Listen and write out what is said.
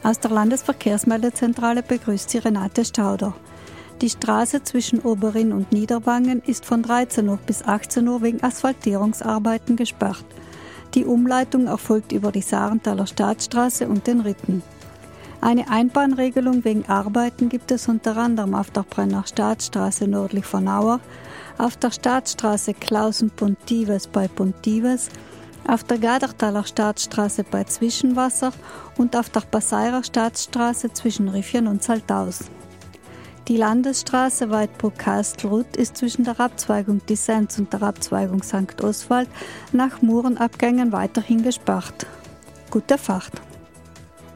Aus der Landesverkehrsmeldezentrale begrüßt Sie Renate Stauder. Die Straße zwischen Oberrinn und Niederwangen ist von 13 Uhr bis 18 Uhr wegen Asphaltierungsarbeiten gesperrt. Die Umleitung erfolgt über die Sarenthaler Staatsstraße und den Ritten. Eine Einbahnregelung wegen Arbeiten gibt es unter anderem auf der Brenner Staatsstraße nördlich von Auer, auf der Staatsstraße Klausen-Pontives bei Pontives, auf der Gadertaler Staatsstraße bei Zwischenwasser und auf der Passairer Staatsstraße zwischen Riffchen und Salthaus. Die Landesstraße Weidbruck-Kastelruth ist zwischen der Abzweigung Disenz und der Abzweigung St. Oswald nach Murenabgängen weiterhin gesperrt. Gute Fahrt!